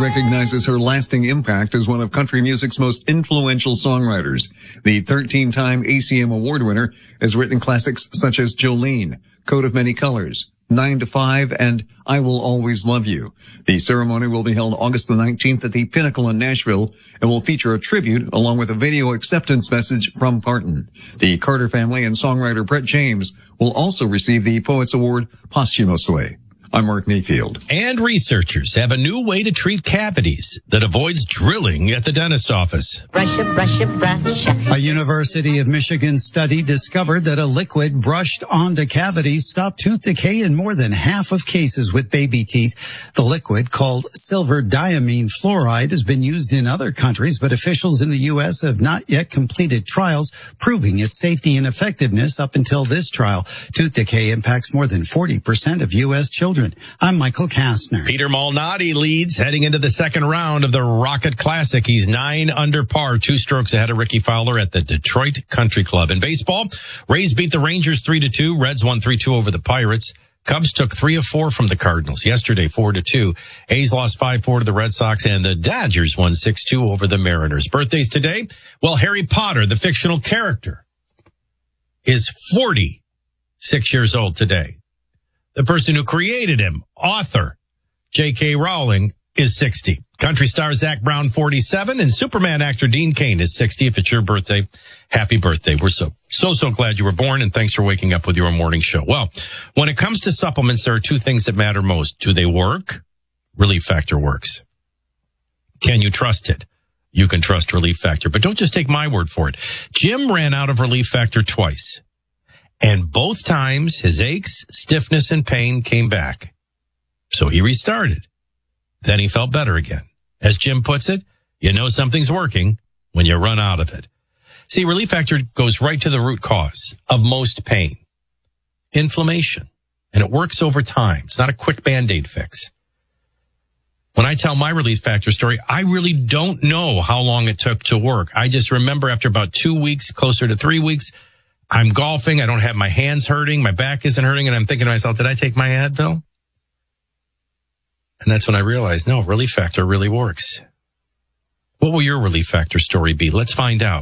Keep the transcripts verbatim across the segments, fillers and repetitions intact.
recognizes her lasting impact as one of country music's most influential songwriters. The thirteen-time A C M Award winner has written classics such as Jolene, Coat of Many Colors, Nine to Five, and I Will Always Love You. The ceremony will be held August the nineteenth at the Pinnacle in Nashville and will feature a tribute along with a video acceptance message from Parton. The Carter family and songwriter Brett James will also receive the Poets Award posthumously. I'm Mark Mayfield. And researchers have a new way to treat cavities that avoids drilling at the dentist office. Brush, brush, brush. A University of Michigan study discovered that a liquid brushed onto cavities stopped tooth decay in more than half of cases with baby teeth. The liquid, called silver diamine fluoride, has been used in other countries, but officials in the U S have not yet completed trials proving its safety and effectiveness up until this trial. Tooth decay impacts more than forty percent of U S children. I'm Michael Kastner. Peter Malnati leads heading into the second round of the Rocket Classic. He's nine under par, two strokes ahead of Ricky Fowler at the Detroit Country Club. In baseball, Rays beat the Rangers three to two. Reds won three two over the Pirates. Cubs took three of four from the Cardinals yesterday, four to two. A's lost five four to the Red Sox, and the Dodgers won six two over the Mariners. Birthdays today? Well, Harry Potter, the fictional character, is forty-six years old today. The person who created him, author J K Rowling, is sixty. Country star Zac Brown, forty-seven, and Superman actor Dean Cain is sixty. If it's your birthday, happy birthday. We're so, so, so glad you were born, and thanks for waking up with your morning show. Well, when it comes to supplements, there are two things that matter most. Do they work? Relief Factor works. Can you trust it? You can trust Relief Factor, but don't just take my word for it. Jim ran out of Relief Factor twice. And both times, his aches, stiffness, and pain came back. So he restarted. Then he felt better again. As Jim puts it, you know something's working when you run out of it. See, Relief Factor goes right to the root cause of most pain. Inflammation. And it works over time. It's not a quick Band-Aid fix. When I tell my Relief Factor story, I really don't know how long it took to work. I just remember after about two weeks, closer to three weeks, I'm golfing. I don't have my hands hurting. My back isn't hurting. And I'm thinking to myself, did I take my Advil? And that's when I realized, no, Relief Factor really works. What will your Relief Factor story be? Let's find out.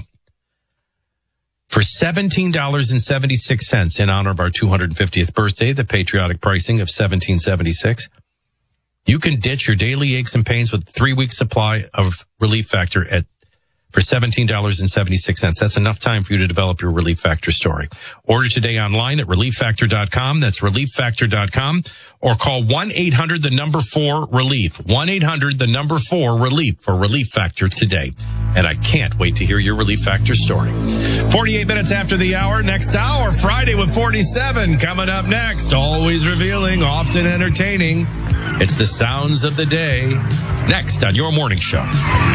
For seventeen dollars and seventy-six cents in honor of our two hundred fiftieth birthday, the patriotic pricing of seventeen seventy-six, you can ditch your daily aches and pains with a three-week supply of Relief Factor at for seventeen dollars and seventy-six cents. That's enough time for you to develop your Relief Factor story. Order today online at relief factor dot com. That's relief factor dot com. Or call one eight hundred the number four relief. one eight hundred the number four relief for Relief Factor today. And I can't wait to hear your Relief Factor story. forty-eight minutes after the hour. Next hour, Friday with forty-seven. Coming up next, always revealing, often entertaining. It's the sounds of the day. Next on your morning show.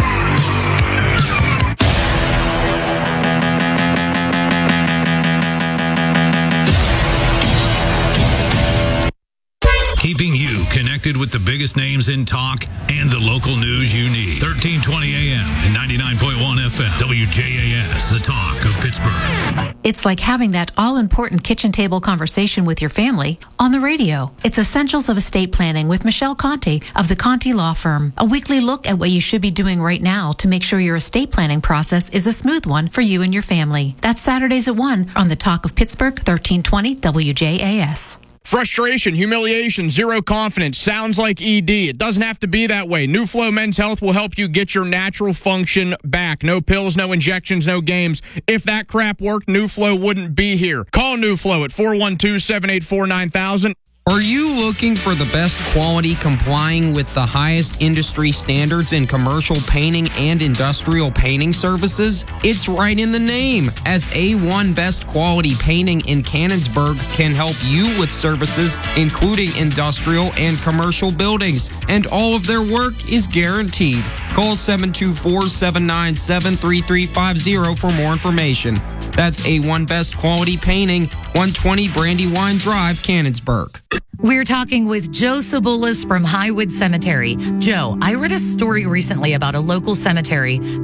Keeping you connected with the biggest names in talk and the local news you need. thirteen twenty A M and ninety-nine point one F M. W J A S, the talk of Pittsburgh. It's like having that all-important kitchen table conversation with your family on the radio. It's Essentials of Estate Planning with Michelle Conte of the Conte Law Firm. A weekly look at what you should be doing right now to make sure your estate planning process is a smooth one for you and your family. That's Saturdays at one on the talk of Pittsburgh, thirteen twenty W J A S. Frustration, humiliation, zero confidence. Sounds like E D. It doesn't have to be that way. NuFlow Men's Health will help you get your natural function back. No pills, no injections, no games. If that crap worked, NuFlow wouldn't be here. Call NuFlow at four one two, seven eight four, nine thousand. Are you looking for the best quality complying with the highest industry standards in commercial painting and industrial painting services? It's right in the name, as A one Best Quality Painting in Canonsburg can help you with services including industrial and commercial buildings, and all of their work is guaranteed. Call seven two four, seven nine seven, three three five zero for more information. That's A one Best Quality Painting, one twenty Brandywine Drive, Canonsburg. We're talking with Joe Sobulis from Highwood Cemetery. Joe, I read a story recently about a local cemetery